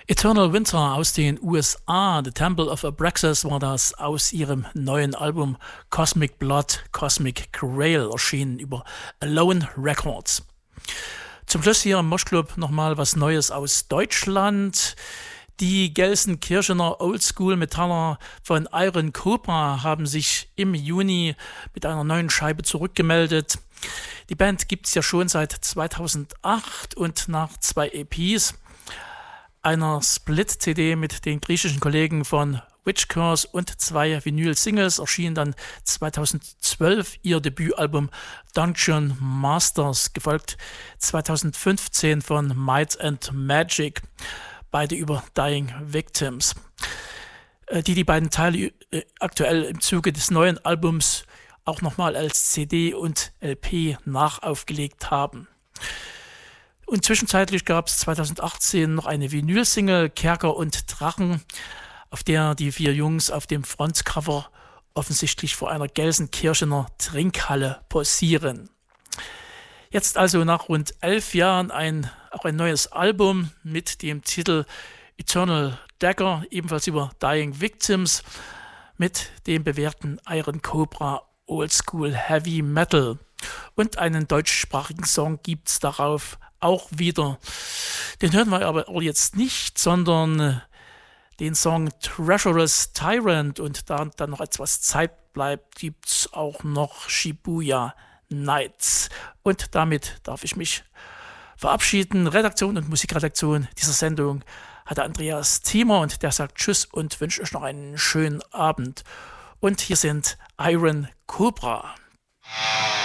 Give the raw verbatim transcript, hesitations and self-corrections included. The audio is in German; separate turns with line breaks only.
Eternal Winter aus den U S A, The Temple of Abraxas war das, aus ihrem neuen Album Cosmic Blood, Cosmic Grail, erschienen über Alone Records. Zum Schluss hier im Moschclub nochmal was Neues aus Deutschland. Die Gelsenkirchener Oldschool-Metaller von Iron Cobra haben sich im Juni mit einer neuen Scheibe zurückgemeldet. Die Band gibt es ja schon seit zweitausendacht und nach zwei E Ps, einer Split-C D mit den griechischen Kollegen von Witch Curse und zwei Vinyl-Singles erschien dann zweitausendzwölf ihr Debütalbum Dungeon Masters, gefolgt zweitausendfünfzehn von Might and Magic, beide über Dying Victims, die die beiden Teile aktuell im Zuge des neuen Albums auch nochmal als C D und L P nachaufgelegt haben. Und zwischenzeitlich gab es zweitausendachtzehn noch eine Vinyl-Single, Kerker und Drachen, auf der die vier Jungs auf dem Frontcover offensichtlich vor einer Gelsenkirchener Trinkhalle posieren. Jetzt also nach rund elf Jahren ein, auch ein neues Album mit dem Titel Eternal Dagger, ebenfalls über Dying Victims, mit dem bewährten Iron Cobra Oldschool Heavy Metal. Und einen deutschsprachigen Song gibt es darauf auch wieder. Den hören wir aber jetzt nicht, sondern den Song Treacherous Tyrant, und da dann noch etwas Zeit bleibt, gibt es auch noch Shibuya Nights. Und damit darf ich mich verabschieden. Redaktion und Musikredaktion dieser Sendung hatte Andreas Thiemer, und der sagt Tschüss und wünscht euch noch einen schönen Abend. Und hier sind Iron Cobra.